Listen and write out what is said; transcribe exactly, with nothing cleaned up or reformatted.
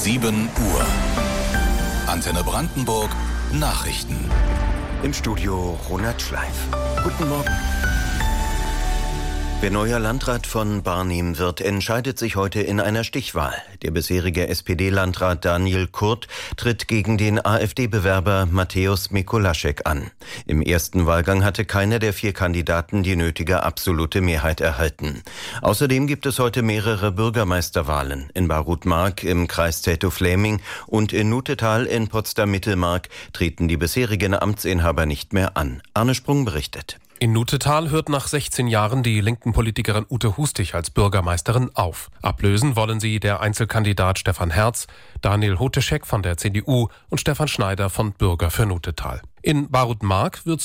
sieben Uhr. Antenne Brandenburg Nachrichten. Im Studio Ronald Schleif. Guten Morgen. Wer neuer Landrat von Barnim wird, entscheidet sich heute in einer Stichwahl. Der bisherige S P D-Landrat Daniel Kurt tritt gegen den AfD-Bewerber Mateusz Mikulaschek an. Im ersten Wahlgang hatte keiner der vier Kandidaten die nötige absolute Mehrheit erhalten. Außerdem gibt es heute mehrere Bürgermeisterwahlen. In Barut-Mark im Kreis Zätow-Fläming und in Nuthetal in Potsdam-Mittelmark treten die bisherigen Amtsinhaber nicht mehr an. Arne Sprung berichtet. In Nuthetal hört nach sechzehn Jahren die linken Politikerin Ute Hustig als Bürgermeisterin auf. Ablösen wollen sie der Einzelkandidat Stefan Herz, Daniel Hoteschek von der C D U und Stefan Schneider von Bürger für Nuthetal. In Barut-Mark wird